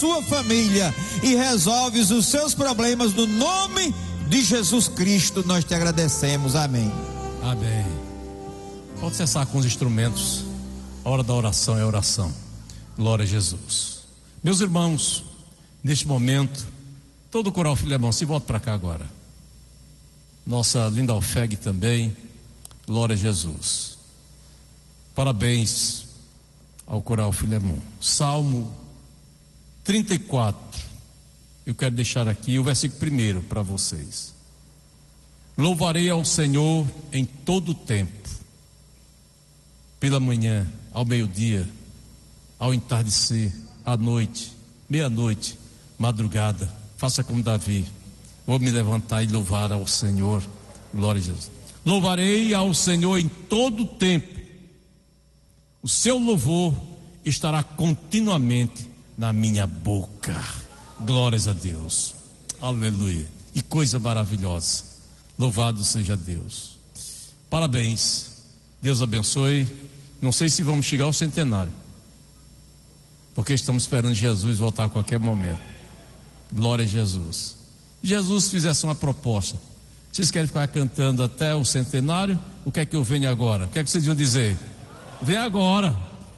sua família e resolves os seus problemas no nome de Jesus Cristo. Nós te agradecemos. Amém. Amém. Pode cessar com os instrumentos. A hora da oração é oração. Glória a Jesus. Meus irmãos, neste momento, todo o coral Filemão, se volta para cá agora. Nossa linda Alfeg também. Glória a Jesus. Parabéns ao coral Filemão. Salmo 34. Eu quero deixar aqui o versículo 1 para vocês. Louvarei ao Senhor em todo o tempo, pela manhã, ao meio-dia, ao entardecer, à noite, meia-noite, madrugada. Faça como Davi. Vou me levantar e louvar ao Senhor. Glória a Jesus. Louvarei ao Senhor em todo o tempo. O seu louvor estará continuamente na minha boca. Glórias a Deus. Aleluia. E coisa maravilhosa. Louvado seja Deus. Parabéns. Deus abençoe. Não sei se vamos chegar ao centenário, porque estamos esperando Jesus voltar a qualquer momento. Glória a Jesus. Jesus fizesse uma proposta. Vocês querem ficar cantando até o centenário? O que é que eu venho agora? O que é que vocês iam dizer? Vem agora.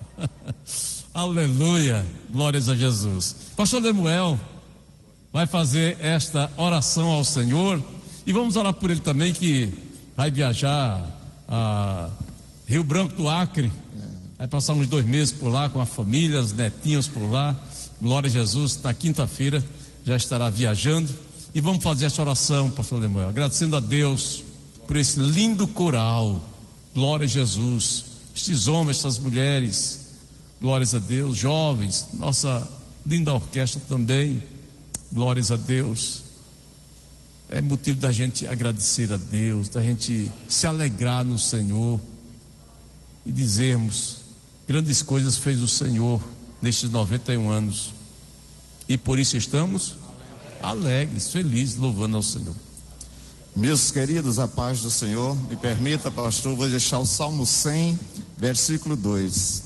Aleluia. Glórias a Jesus. Pastor Lemuel vai fazer esta oração ao Senhor. E vamos orar por ele também, que vai viajar a Rio Branco do Acre. Vai passar uns 2 meses por lá com a família, os netinhos por lá. Glória a Jesus. Na quinta-feira já estará viajando. E vamos fazer essa oração, pastor Lemuel, agradecendo a Deus por esse lindo coral. Glória a Jesus. Estes homens, essas mulheres, glórias a Deus, jovens, nossa linda orquestra também, glórias a Deus. É motivo da gente agradecer a Deus, da gente se alegrar no Senhor e dizermos: grandes coisas fez o Senhor nestes 91 anos, e por isso estamos alegres, felizes, louvando ao Senhor. Meus queridos, a paz do Senhor. Me permita, pastor, vou deixar o Salmo 100, versículo 2.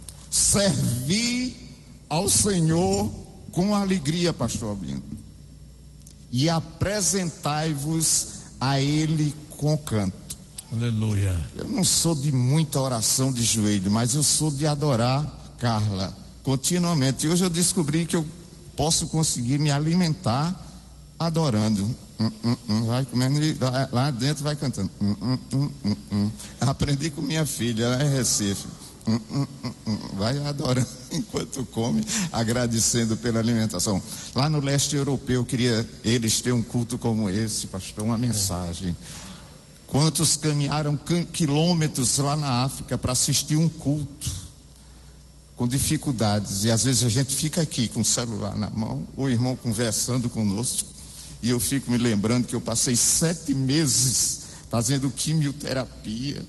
Servi ao Senhor com alegria, pastor Albino, e apresentai-vos a Ele com canto. Aleluia. Eu não sou de muita oração de joelho, mas eu sou de adorar Carla continuamente. E hoje eu descobri que eu posso conseguir me alimentar adorando. Vai comendo, lá dentro vai cantando. Aprendi com minha filha, ela é Recife. Vai adorando enquanto come, agradecendo pela alimentação. Lá no leste europeu, queria eles ter um culto como esse, pastor, uma mensagem. Quantos caminharam quilômetros lá na África para assistir um culto, com dificuldades, e às vezes a gente fica aqui com o celular na mão, o irmão conversando conosco, e eu fico me lembrando que eu passei 7 meses fazendo quimioterapia,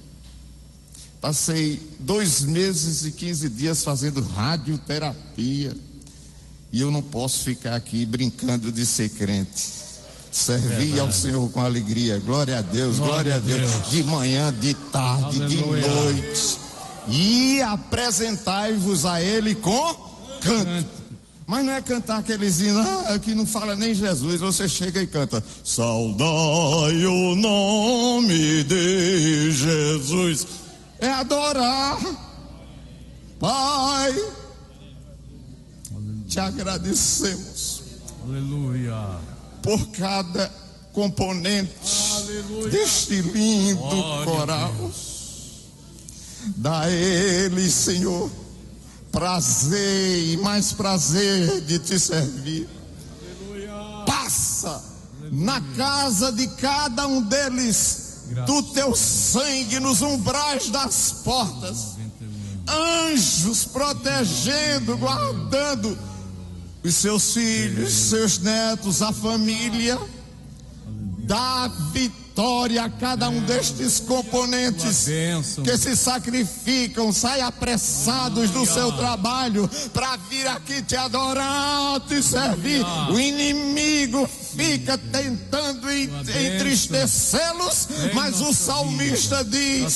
passei 2 meses e 15 dias fazendo radioterapia, e eu não posso ficar aqui brincando de ser crente. Servir ao Senhor com alegria. Glória a Deus, glória a Deus. De manhã, de tarde, Aleluia. De noite. E apresentai-vos a Ele com canto. Mas não é cantar aqueles hinos que não fala nem Jesus. Você chega e canta: saudai o nome de Jesus. É adorar. Pai, te agradecemos. Aleluia. Por cada componente, aleluia, deste lindo coral. Dá a Ele, Senhor, prazer e mais prazer de te servir. Aleluia. Passa, aleluia, na casa de cada um deles, do teu sangue nos umbrais das portas. Anjos protegendo, guardando os seus filhos, seus netos, a família. Dá vitória a cada um destes componentes que se sacrificam, saem apressados do seu trabalho para vir aqui te adorar, te servir. O inimigo fica tentando entristecê-los, mas o salmista diz: